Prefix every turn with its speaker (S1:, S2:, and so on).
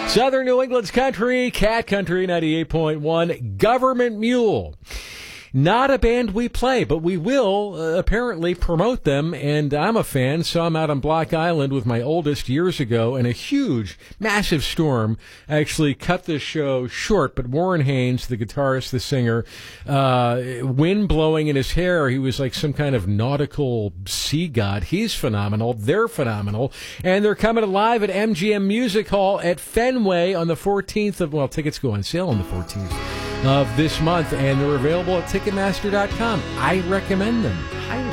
S1: Southern New England's country, Cat Country 98.1, Government Mule. Not a band we play, but we will apparently promote them, and I'm a fan. Saw them out on Block Island with my oldest years ago, and a huge, massive storm actually cut this show short. But Warren Haynes, the guitarist, the singer, wind blowing in his hair, he was like some kind of nautical sea god. He's phenomenal. They're phenomenal. And they're coming live at MGM Music Hall at Fenway on the 14th of, well, tickets go on sale on the 14th. Of this month, and they're available at Ticketmaster.com. I recommend them. Highly